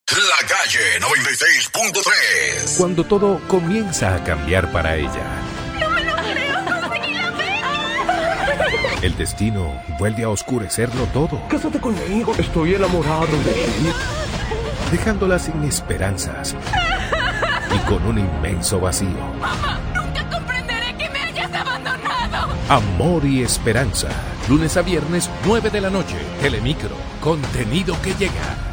La Calle 96.3. Cuando todo comienza a cambiar para ella. ¡No me lo creo! ¡Conseguí la beca! El destino vuelve a oscurecerlo todo. Cásate conmigo, estoy enamorado de ti. Dejándola sin esperanzas y con un inmenso vacío. ¡Mamá! ¡Nunca comprenderé que me hayas abandonado! Amor y esperanza. Lunes a viernes, 9 de la noche. Telemicro. Contenido que llega.